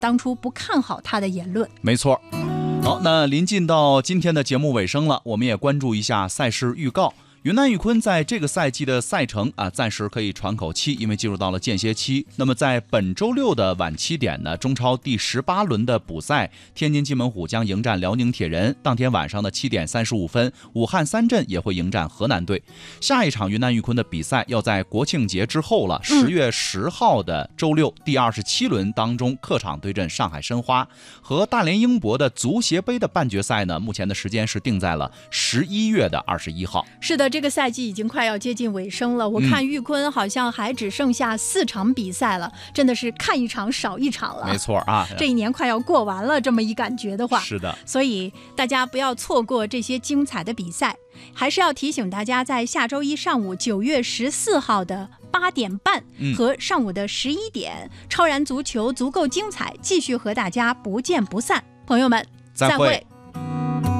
当初不看好他的言论。 没错。好，那临近到今天的节目尾声了，我们也关注一下赛事预告。云南玉坤在这个赛季的赛程暂时可以喘口气，因为进入到了间歇期。那么在本周六的晚7点呢，中超第18轮的补赛，天津津门虎将迎战辽宁铁人。当天晚上的7点35分，武汉三镇也会迎战河南队。下一场云南玉坤的比赛要在国庆节之后了，10月10号的周六第27轮当中，客场对阵上海申花。和大连英博的足协杯的半决赛呢，目前的时间是定在了11月的21号。 是的，这个赛季已经快要接近尾声了，我看玉坤好像还只剩下4场比赛了，真的是看一场少一场了。 没错啊， 这一年快要过完了，这么一感觉的话， 是的， 所以大家不要错过这些精彩的比赛。还是要提醒大家，在下周一上午9月14号的8点半和上午的11点，超然足球足够精彩，继续和大家不见不散。朋友们，再会。